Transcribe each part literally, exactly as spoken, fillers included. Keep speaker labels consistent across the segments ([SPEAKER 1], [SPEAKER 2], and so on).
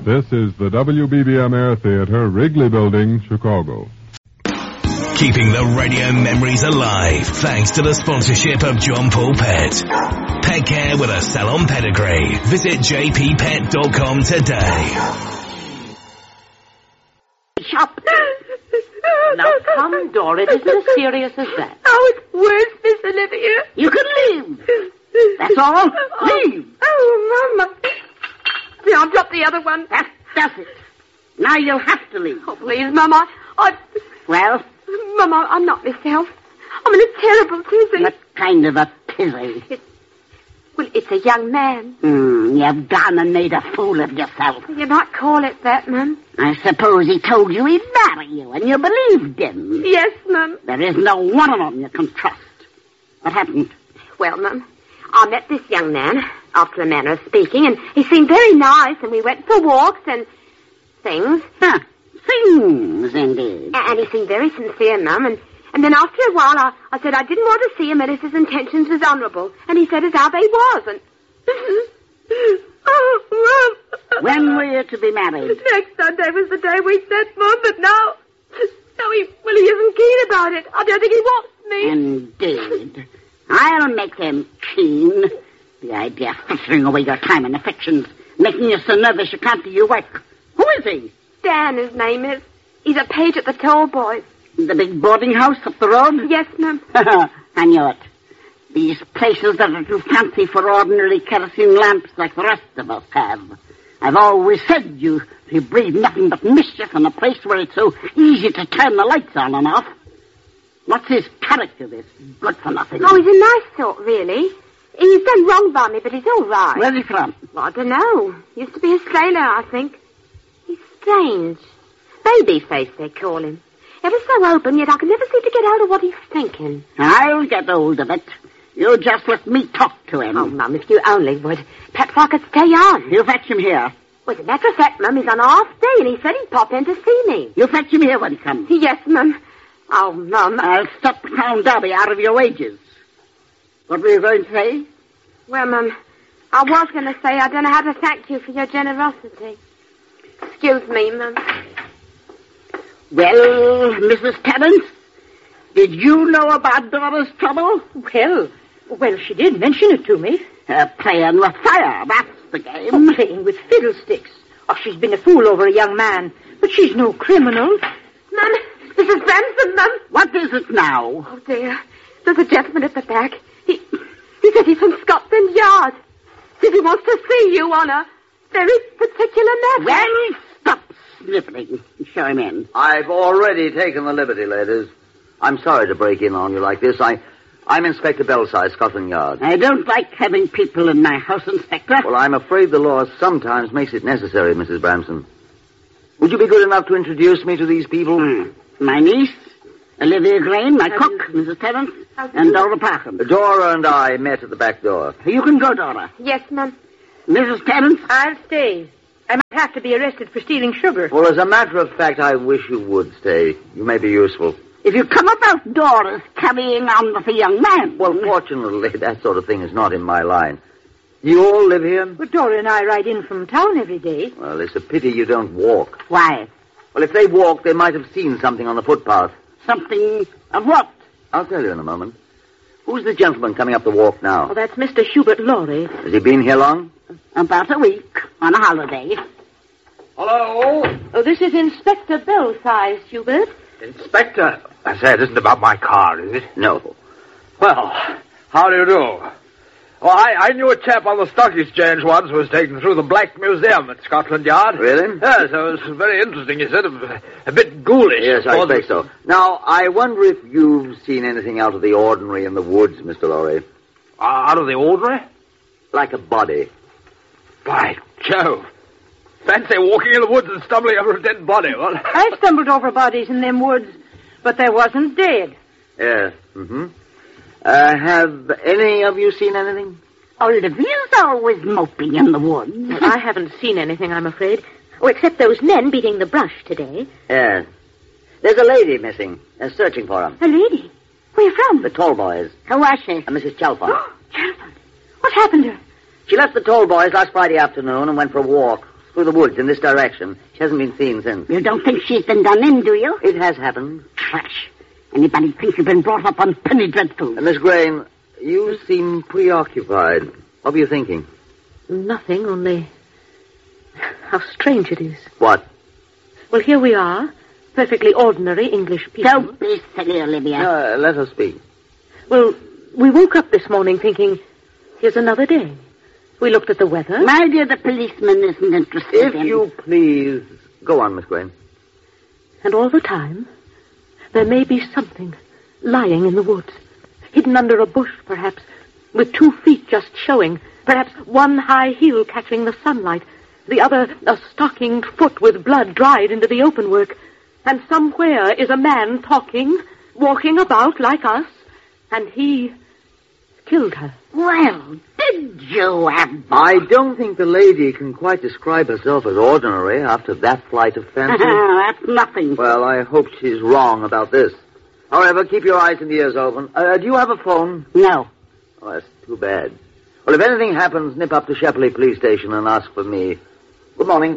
[SPEAKER 1] This is the W B B M Air Theater, Wrigley Building, Chicago.
[SPEAKER 2] Keeping the radio memories alive thanks to the sponsorship of John Paul Pet. Pet care with a salon pedigree. Visit j p pet dot com today.
[SPEAKER 3] Shop. Now come, Dora, it isn't as serious as that.
[SPEAKER 4] Oh, it's worse, Miss Olivia.
[SPEAKER 3] You can leave. That's all. Leave.
[SPEAKER 4] Oh, Mama. I'll drop the other one.
[SPEAKER 3] That does it. Now you'll have to leave.
[SPEAKER 4] Oh, please, Mama. I...
[SPEAKER 3] Well?
[SPEAKER 4] Mama, I'm not myself. I'm in a terrible tizzy.
[SPEAKER 3] What kind of a tizzy?
[SPEAKER 4] It's, well, it's a young man.
[SPEAKER 3] Hmm, you've gone and made a fool of yourself.
[SPEAKER 4] You might call it that, Mum.
[SPEAKER 3] I suppose he told you he'd marry you, and you believed him.
[SPEAKER 4] Yes, Mum.
[SPEAKER 3] There is no one of them you can trust. What happened?
[SPEAKER 4] Well, Mum, I met this young man, after a manner of speaking, and he seemed very nice, and we went for walks and things.
[SPEAKER 3] Huh. Things, indeed.
[SPEAKER 4] And he seemed very sincere, Mum, and, and then after a while I, I said I didn't want to see him unless his intentions was honourable, and he said as how they was, and... oh, Mum.
[SPEAKER 3] When were you to be married?
[SPEAKER 4] Next Sunday was the day we said, Mum, but now... Now he, well, he isn't keen about it. I don't think he wants me.
[SPEAKER 3] Indeed. I'll make him keen. The idea of frittering away your time in affections, making you so nervous you can't do your work. Who is he?
[SPEAKER 4] Dan, his name is. He's a page at the Toll Boys.
[SPEAKER 3] The big boarding house up the road?
[SPEAKER 4] Yes, Mum.
[SPEAKER 3] I knew it. These places that are too fancy for ordinary kerosene lamps like the rest of us have. I've always said you, you breed nothing but mischief in a place where it's so easy to turn the lights on and off. What's his character, this good for nothing?
[SPEAKER 4] Oh, he's a nice sort, really. He's done wrong by me, but he's all right.
[SPEAKER 3] Where's he from?
[SPEAKER 4] Well, I don't know. Used to be a sailor, I think. He's strange. Baby face, they call him. Ever so open, yet I can never seem to get out of what he's thinking.
[SPEAKER 3] I'll get hold of it. You just let me talk to him.
[SPEAKER 4] Oh, Mum, if you only would. Perhaps I could stay on.
[SPEAKER 3] You fetch him here.
[SPEAKER 4] Well, as a matter of fact, Mum, he's on a half day, and he said he'd pop in to see me.
[SPEAKER 3] You fetch him here when he comes.
[SPEAKER 4] Yes, Mum. Oh, Mum.
[SPEAKER 3] I'll stop Crown Derby out of your wages. What were you going to say?
[SPEAKER 4] Well, Mum, I was going to say I don't know how to thank you for your generosity. Excuse me, Mum.
[SPEAKER 3] Well, Missus Terence, did you know about Dora's trouble?
[SPEAKER 5] Well, well, she did mention it to me.
[SPEAKER 3] Uh, playing with fire, that's the game.
[SPEAKER 5] Oh, playing with fiddlesticks. Oh, she's been a fool over a young man, but she's no criminal.
[SPEAKER 4] Mum, Missus Branson, Mum.
[SPEAKER 3] What is it now?
[SPEAKER 4] Oh, dear. There's a gentleman at the back. He, he says he's from Scotland Yard. Says he wants to see you on a very particular matter.
[SPEAKER 3] Well, stop sniffling. Show him in.
[SPEAKER 6] I've already taken the liberty, ladies. I'm sorry to break in on you like this. I, I'm Inspector Belsize, Scotland Yard.
[SPEAKER 3] I don't like having people in my house, Inspector.
[SPEAKER 6] Well, I'm afraid the law sometimes makes it necessary, Missus Bramson. Would you be good enough to introduce me to these people?
[SPEAKER 3] Hmm. My niece, Olivia Grain, my How cook, Missus Terence, and Dora Parkham.
[SPEAKER 6] Dora and I met at the back door.
[SPEAKER 3] You can go, Dora.
[SPEAKER 4] Yes, Mum.
[SPEAKER 3] Missus Terence?
[SPEAKER 5] I'll stay. I might have to be arrested for stealing sugar.
[SPEAKER 6] Well, as a matter of fact, I wish you would stay. You may be useful.
[SPEAKER 3] If you come about Dora's carrying on with a young man.
[SPEAKER 6] Well, fortunately, that sort of thing is not in my line. You all live here?
[SPEAKER 5] But Dora and I ride in from town every day.
[SPEAKER 6] Well, it's a pity you don't walk.
[SPEAKER 3] Why?
[SPEAKER 6] Well, if they walked, they might have seen something on the footpath.
[SPEAKER 3] Something of what?
[SPEAKER 6] I'll tell you in a moment. Who's the gentleman coming up the walk now?
[SPEAKER 5] Oh, that's Mister Hubert Lorry.
[SPEAKER 6] Has he been here long?
[SPEAKER 3] About a week, on a holiday.
[SPEAKER 7] Hello?
[SPEAKER 5] Oh, this is Inspector Belsize, Hubert.
[SPEAKER 7] Inspector? I say, it isn't about my car, is it?
[SPEAKER 6] No.
[SPEAKER 7] Well, how do you do? Oh, I, I knew a chap on the stock exchange once who was taken through the Black Museum at Scotland Yard.
[SPEAKER 6] Really?
[SPEAKER 7] Yes, it was very interesting. He said a, a bit ghoulish.
[SPEAKER 6] Yes, I think so. Now, I wonder if you've seen anything out of the ordinary in the woods, Mister Lorry.
[SPEAKER 7] Uh, out of the ordinary?
[SPEAKER 6] Like a body.
[SPEAKER 7] By Jove. Fancy walking in the woods and stumbling over a dead body. Well,
[SPEAKER 5] I stumbled over bodies in them woods, but they wasn't dead.
[SPEAKER 6] Yes, mm-hmm. Uh, have any of you seen anything?
[SPEAKER 3] Olivia's always moping in the woods.
[SPEAKER 5] Well, I haven't seen anything, I'm afraid. Oh, except those men beating the brush today.
[SPEAKER 6] Yes. There's a lady missing. They're searching for her.
[SPEAKER 5] A lady? Where from?
[SPEAKER 6] The Toll Boys.
[SPEAKER 3] Who was she?
[SPEAKER 6] Uh, Missus Chalfont.
[SPEAKER 5] Oh, Chalfont. What happened to her?
[SPEAKER 6] She left the Toll Boys last Friday afternoon and went for a walk. through the woods in this direction. She hasn't been seen since.
[SPEAKER 3] You don't think she's been done in, do you?
[SPEAKER 6] It has happened.
[SPEAKER 3] Trash. Anybody thinks you've been brought up on penny dreadfuls?
[SPEAKER 6] Uh, Miss Grain, you seem preoccupied. What were you thinking?
[SPEAKER 5] Nothing, only how strange it is.
[SPEAKER 6] What?
[SPEAKER 5] Well, here we are, perfectly ordinary English people.
[SPEAKER 3] Don't be silly, Olivia.
[SPEAKER 6] Uh, let her speak.
[SPEAKER 5] Well, we woke up this morning thinking, here's another day. We looked at the weather.
[SPEAKER 3] My dear, the policeman isn't interested
[SPEAKER 6] If
[SPEAKER 3] in...
[SPEAKER 6] you please, go on, Miss Grain.
[SPEAKER 5] And all the time, there may be something lying in the woods, hidden under a bush, perhaps, with two feet just showing, perhaps one high heel catching the sunlight, the other a stockinged foot with blood dried into the open work. And somewhere is a man talking, walking about like us, and he killed her.
[SPEAKER 3] Well, did you, Abbott?
[SPEAKER 6] I don't think the lady can quite describe herself as ordinary after that flight of fancy.
[SPEAKER 3] That's nothing.
[SPEAKER 6] Well, I hope she's wrong about this. However, keep your eyes and ears open. Uh, do you have a phone?
[SPEAKER 3] No.
[SPEAKER 6] Oh, that's too bad. Well, if anything happens, nip up to Shepley Police Station and ask for me. Good morning.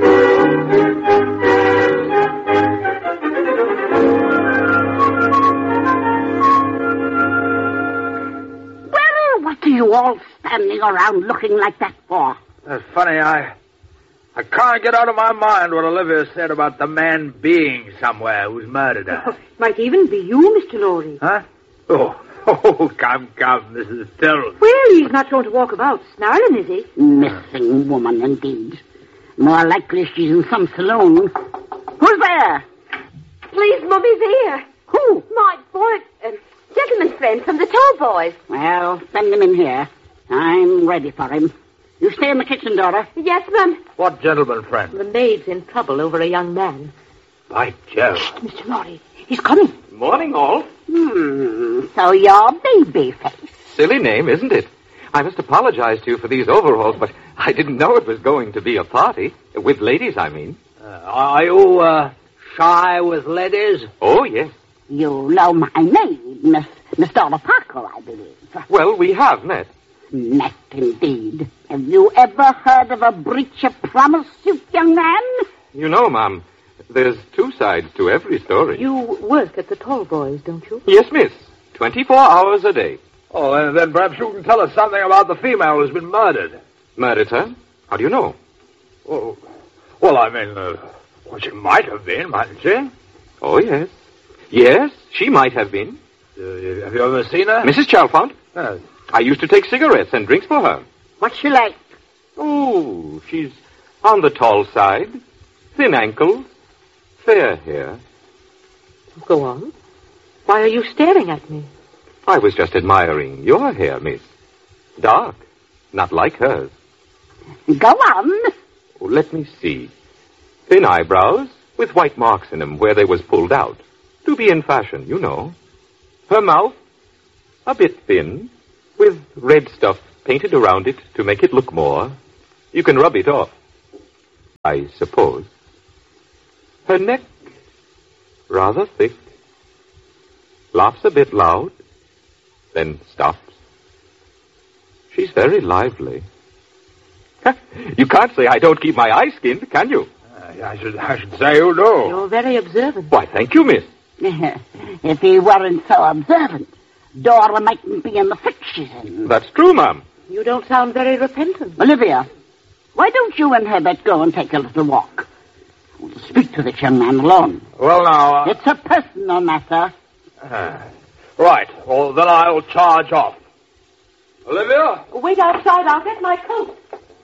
[SPEAKER 3] Well, what are you all standing around looking like that for?
[SPEAKER 7] That's funny. I I can't get out of my mind what Olivia said about the man being somewhere who's murdered her.
[SPEAKER 5] Oh, it might even be you, Mister Lorry.
[SPEAKER 7] Huh? Oh, oh, come, come. This is terrible.
[SPEAKER 5] Well, he's not going to walk about snarling, is he?
[SPEAKER 3] Missing woman, indeed. More likely she's in some saloon. Who's there?
[SPEAKER 4] Please, Mummy's here.
[SPEAKER 3] Who?
[SPEAKER 4] My boy, uh, gentleman friend from the Tall Boys.
[SPEAKER 3] Well, send him in here. I'm ready for him. You stay in the kitchen, Dora.
[SPEAKER 4] Yes, Mum.
[SPEAKER 7] What gentleman friend?
[SPEAKER 5] The maid's in trouble over a young man.
[SPEAKER 7] By Jove.
[SPEAKER 5] Mister Lorry, he's coming.
[SPEAKER 8] Morning, all.
[SPEAKER 3] Hmm, so you're Babyface.
[SPEAKER 8] Silly name, isn't it? I must apologize to you for these overalls, but I didn't know it was going to be a party. With ladies, I mean.
[SPEAKER 7] Uh, are you, uh, shy with ladies?
[SPEAKER 8] Oh, yes.
[SPEAKER 3] You know my name, Miss Miss Dora Parker, I believe.
[SPEAKER 8] Well, we have met.
[SPEAKER 3] Met, indeed. Have you ever heard of a breach of promise suit, young man?
[SPEAKER 8] You know, Ma'am, there's two sides to every story.
[SPEAKER 5] You work at the Tall Boys, don't you?
[SPEAKER 8] Yes, miss. Twenty-four hours a day.
[SPEAKER 7] Oh, and then perhaps you can tell us something about the female who's been murdered.
[SPEAKER 8] Murdered her? How do you know?
[SPEAKER 7] Oh, well, I mean, uh, well, she might have been, mightn't she?
[SPEAKER 8] Oh, yes. Yes, she might have been.
[SPEAKER 7] Uh, have you ever seen her?
[SPEAKER 8] Missus Chalfont?
[SPEAKER 7] Yes.
[SPEAKER 8] I used to take cigarettes and drinks for her.
[SPEAKER 3] What's she like?
[SPEAKER 8] Oh, she's on the tall side. Thin ankles. Fair hair.
[SPEAKER 5] Go on. Why are you staring at me?
[SPEAKER 8] I was just admiring your hair, miss. Dark. Not like hers.
[SPEAKER 3] Go on.
[SPEAKER 8] Oh, let me see. Thin eyebrows with white marks in them where they was pulled out. To be in fashion, you know. Her mouth, a bit thin, with red stuff painted around it to make it look more. You can rub it off, I suppose. Her neck, rather thick. Laughs a bit loud, then stops. She's very lively. You can't say I don't keep my eyes skinned, can you?
[SPEAKER 7] Uh, I should I should say you do.
[SPEAKER 5] You're very observant.
[SPEAKER 8] Why, thank you, miss.
[SPEAKER 3] If he weren't so observant, Dora mightn't be in the fix she's in.
[SPEAKER 8] That's true, ma'am.
[SPEAKER 5] You don't sound very repentant.
[SPEAKER 3] Olivia, why don't you and Herbert go and take a little walk? I want to speak to this young man alone.
[SPEAKER 7] Well, now... Uh,
[SPEAKER 3] It's a personal matter.
[SPEAKER 7] uh, right. Well, then I'll charge off. Olivia?
[SPEAKER 5] Wait outside. I'll get my coat.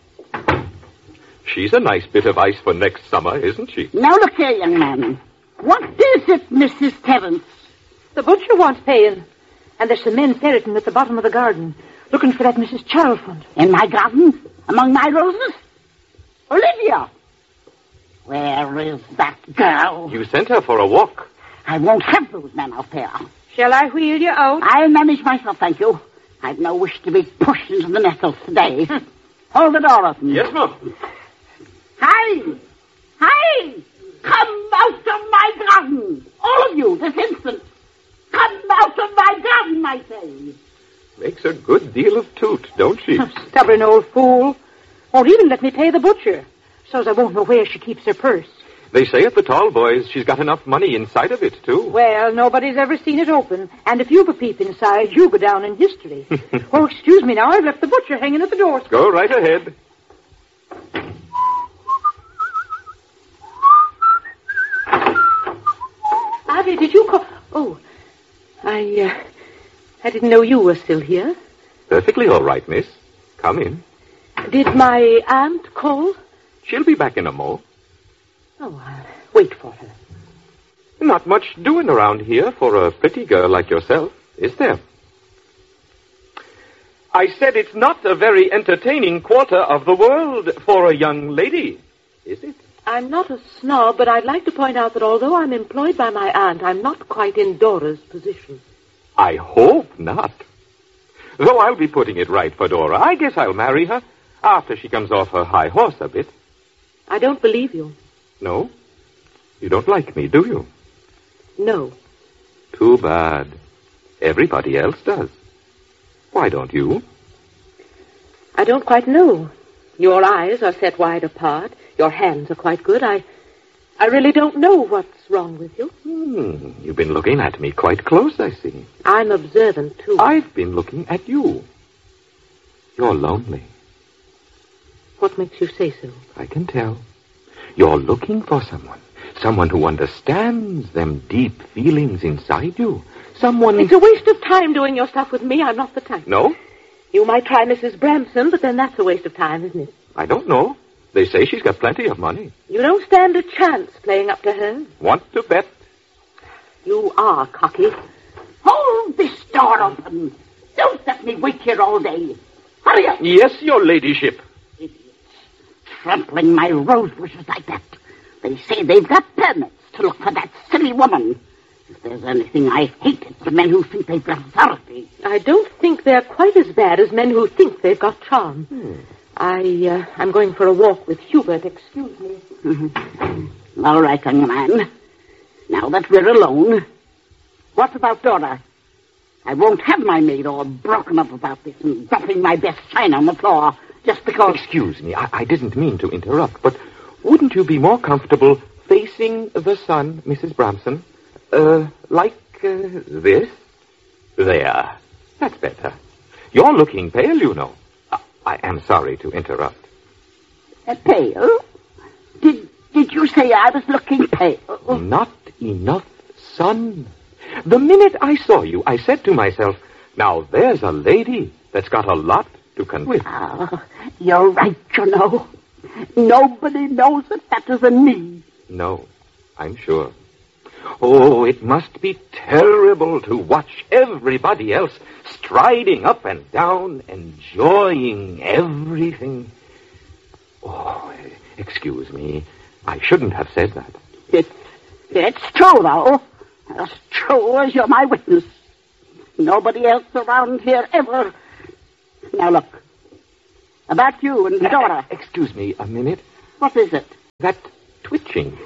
[SPEAKER 8] She's a nice bit of ice for next summer, isn't she?
[SPEAKER 3] Now look here, young man. What is it, Missus Terence?
[SPEAKER 5] The butcher wants paying. And there's some men ferreting at the bottom of the garden, looking for that Missus Chalfont.
[SPEAKER 3] In my garden? Among my roses? Olivia! Where is that girl?
[SPEAKER 8] You sent her for a walk.
[SPEAKER 3] I won't have those men out there.
[SPEAKER 5] Shall I wheel you out?
[SPEAKER 3] I'll manage myself, thank you. I've no wish to be pushed into the nettles today. Hold the door open.
[SPEAKER 8] Yes, ma'am.
[SPEAKER 3] Hi! Hi! Come out of my garden! All of you, this instant! Come out of my garden, I say!
[SPEAKER 8] Makes a good deal of toot, don't she?
[SPEAKER 5] Stubborn old fool. Won't even let me pay the butcher. So's I won't know where she keeps her purse.
[SPEAKER 8] They say at the Tall Boys she's got enough money inside of it, too.
[SPEAKER 5] Well, nobody's ever seen it open. And if you've a peep inside, you go down in history. Oh, excuse me now. I've left the butcher hanging at the door.
[SPEAKER 8] Go right ahead.
[SPEAKER 5] Avi, did you call? Oh, I, uh, I didn't know you were still here.
[SPEAKER 8] Perfectly all right, miss. Come in.
[SPEAKER 5] Did my aunt call?
[SPEAKER 8] She'll be back in a mo.
[SPEAKER 5] Oh, I'll wait for her.
[SPEAKER 8] Not much doing around here for a pretty girl like yourself, is there? I said it's not a very entertaining quarter of the world for a young lady, is it?
[SPEAKER 5] I'm not a snob, but I'd like to point out that although I'm employed by my aunt, I'm not quite in Dora's position.
[SPEAKER 8] I hope not. Though I'll be putting it right for Dora. I guess I'll marry her after she comes off her high horse a bit.
[SPEAKER 5] I don't believe you.
[SPEAKER 8] No? You don't like me, do you?
[SPEAKER 5] No.
[SPEAKER 8] Too bad. Everybody else does. Why don't you?
[SPEAKER 5] I don't quite know. Your eyes are set wide apart. Your hands are quite good. I I really don't know what's wrong with you.
[SPEAKER 8] Hmm, you've been looking at me quite close, I see.
[SPEAKER 5] I'm observant, too.
[SPEAKER 8] I've been looking at you. You're lonely.
[SPEAKER 5] What makes you say so?
[SPEAKER 8] I can tell. You're looking for someone. Someone who understands them deep feelings inside you. Someone...
[SPEAKER 5] It's a waste of time doing your stuff with me. I'm not the type.
[SPEAKER 8] No?
[SPEAKER 5] You might try Missus Bramson, but then that's a waste of time, isn't it?
[SPEAKER 8] I don't know. They say she's got plenty of money.
[SPEAKER 5] You don't stand a chance playing up to her.
[SPEAKER 8] Want to bet?
[SPEAKER 5] You are cocky.
[SPEAKER 3] Hold this door open. Don't let me wait here all day. Hurry up.
[SPEAKER 8] Yes, your ladyship.
[SPEAKER 3] Idiots. Trampling my rose bushes like that. They say they've got permits to look for that silly woman. If there's anything I hate, it's the men who think they've got authority.
[SPEAKER 5] I don't think they're quite as bad as men who think they've got charm.
[SPEAKER 8] Hmm.
[SPEAKER 5] I, uh, I'm going for a walk with Hubert. Excuse me.
[SPEAKER 3] Mm-hmm. All right, young man. Now that we're alone, what about Dora? I won't have my maid all broken up about this and dropping my best china on the floor just because...
[SPEAKER 8] Excuse me, I, I didn't mean to interrupt, but wouldn't you be more comfortable facing the sun, Missus Bramson? Uh, like uh, this? There. That's better. You're looking pale, you know. I, I am sorry to interrupt.
[SPEAKER 3] Uh, pale? Did did you say I was looking pale?
[SPEAKER 8] Not enough sun. The minute I saw you, I said to myself, now there's a lady that's got a lot to convince.
[SPEAKER 3] Oh, you're right, you know. Nobody knows it better than me.
[SPEAKER 8] No, I'm sure. Oh, it must be terrible to watch everybody else striding up and down, enjoying everything. Oh, excuse me. I shouldn't have said that.
[SPEAKER 3] It's, it's true, though. As true as you're my witness. Nobody else around here ever... Now, look. About you and Dora.
[SPEAKER 8] Uh, excuse me a minute.
[SPEAKER 3] What is it?
[SPEAKER 8] That twitching.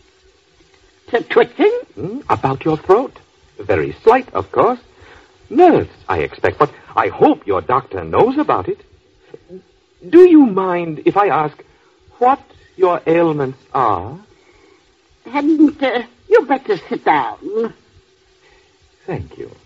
[SPEAKER 3] To twitching?
[SPEAKER 8] Hmm? About your throat. Very slight, of course. Nerves, I expect, but I hope your doctor knows about it. Do you mind if I ask what your ailments are?
[SPEAKER 3] Hadn't uh, you better sit down?
[SPEAKER 8] Thank you.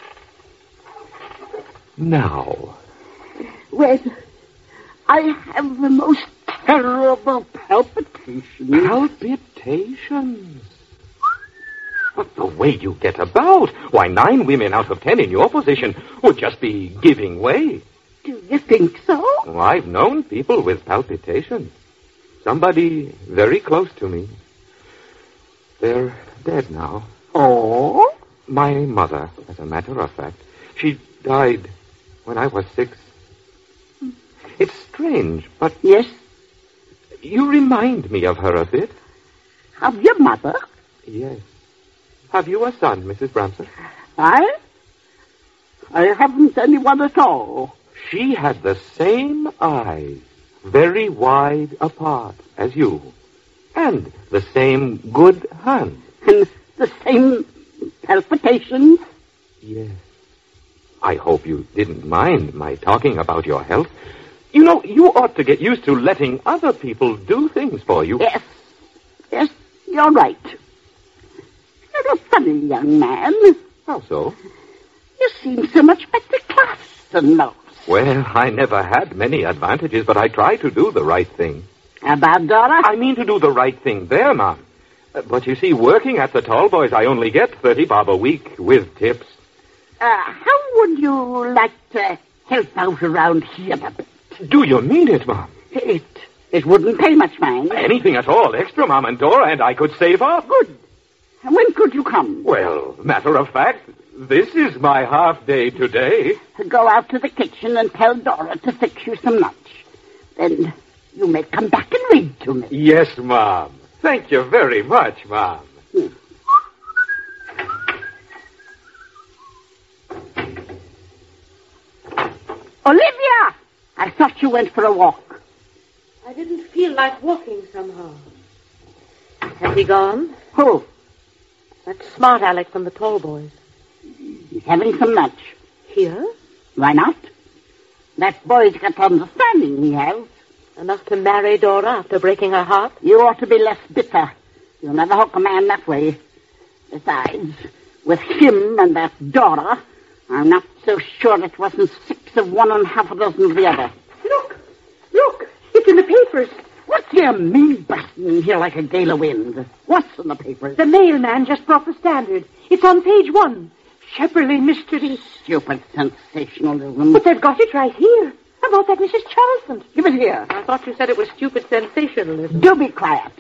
[SPEAKER 8] Now.
[SPEAKER 3] Well, I have the most terrible palpitations.
[SPEAKER 8] Palpitations? But the way you get about, why, nine women out of ten in your position would just be giving way.
[SPEAKER 3] Do you think so?
[SPEAKER 8] Well, I've known people with palpitations. Somebody very close to me. They're dead now.
[SPEAKER 3] Oh?
[SPEAKER 8] My mother, as a matter of fact. She died when I was six. It's strange, but...
[SPEAKER 3] Yes?
[SPEAKER 8] You remind me of her a bit.
[SPEAKER 3] Of your mother?
[SPEAKER 8] Yes. Have you a son, Missus Bramson?
[SPEAKER 3] I? I haven't anyone at all.
[SPEAKER 8] She had the same eyes, very wide apart as you, and the same good hand.
[SPEAKER 3] And the same palpitations?
[SPEAKER 8] Yes. I hope you didn't mind my talking about your health. You know, you ought to get used to letting other people do things for you.
[SPEAKER 3] Yes. Yes, you're right. You're a funny young man.
[SPEAKER 8] How so?
[SPEAKER 3] You seem so much better class than most.
[SPEAKER 8] Well, I never had many advantages, but I try to do the right thing.
[SPEAKER 3] About Dora?
[SPEAKER 8] I mean to do the right thing there, Mom. Uh, but you see, working at the Tallboys, I only get thirty bob a week with tips.
[SPEAKER 3] Uh, how would you like to help out around here a bit?
[SPEAKER 8] Do you mean it, Mom?
[SPEAKER 3] It, it wouldn't pay much, mind.
[SPEAKER 8] Anything at all extra, Mom and Dora, and I could save up.
[SPEAKER 3] Good. And when could you come?
[SPEAKER 8] Well, matter of fact, this is my half day today.
[SPEAKER 3] Go out to the kitchen and tell Dora to fix you some lunch. Then you may come back and read to me.
[SPEAKER 8] Yes, Mom. Thank you very much, Mom.
[SPEAKER 3] Hmm. Olivia! I thought you went for a walk.
[SPEAKER 5] I didn't feel like walking somehow. Has he gone?
[SPEAKER 3] Who?
[SPEAKER 5] That smart Alec from the Tallboys.
[SPEAKER 3] He's having some lunch.
[SPEAKER 5] Here?
[SPEAKER 3] Why not? That boy's got understanding, he has.
[SPEAKER 5] Enough to marry Dora after breaking her heart?
[SPEAKER 3] You ought to be less bitter. You'll never hook a man that way. Besides, with him and that Dora, I'm not so sure it wasn't six of one and half a dozen of the other.
[SPEAKER 5] Look! Look! It's in the papers.
[SPEAKER 3] What do you mean busting in here like a gale of wind? What's in the papers?
[SPEAKER 5] The mailman just brought the Standard. It's on page one. Shepperley mystery.
[SPEAKER 3] Stupid sensationalism.
[SPEAKER 5] But they've got it right here. About that Missus Charleston.
[SPEAKER 3] Give it here.
[SPEAKER 5] I thought you said it was stupid sensationalism.
[SPEAKER 3] Do be quiet.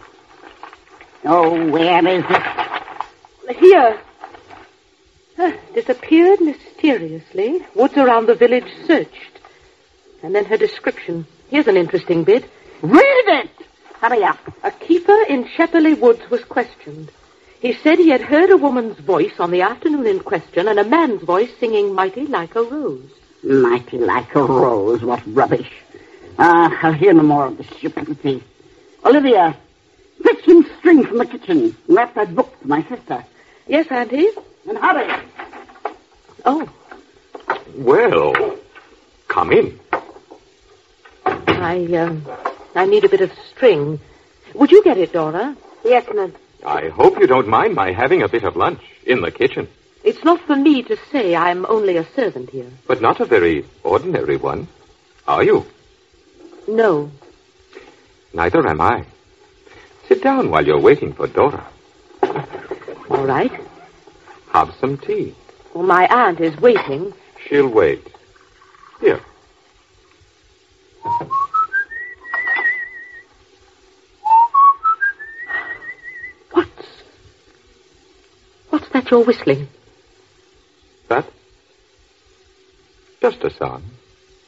[SPEAKER 3] Oh, where is it?
[SPEAKER 5] Here. Uh, disappeared mysteriously. Woods around the village searched. And then her description. Here's an interesting bit.
[SPEAKER 3] Read it! Hurry up.
[SPEAKER 5] A keeper in Shepperley Woods was questioned. He said he had heard a woman's voice on the afternoon in question and a man's voice singing Mighty Like a Rose.
[SPEAKER 3] Mighty Like a Rose, what rubbish. Ah, uh, I'll hear no more of this stupidity. Olivia, fetch some string from the kitchen and wrap that book to my sister.
[SPEAKER 5] Yes, Auntie?
[SPEAKER 3] And hurry.
[SPEAKER 5] Oh.
[SPEAKER 8] Well, come in.
[SPEAKER 5] I, um, I need a bit of string. Would you get it, Dora?
[SPEAKER 4] Yes, ma'am.
[SPEAKER 8] I hope you don't mind my having a bit of lunch in the kitchen.
[SPEAKER 5] It's not for me to say. I'm only a servant here.
[SPEAKER 8] But not a very ordinary one, are you?
[SPEAKER 5] No.
[SPEAKER 8] Neither am I. Sit down while you're waiting for Dora.
[SPEAKER 5] All right.
[SPEAKER 8] Have some tea.
[SPEAKER 5] Well, my aunt is waiting.
[SPEAKER 8] She'll wait. Here.
[SPEAKER 5] What's... What's that you're whistling?
[SPEAKER 8] That? Just a song.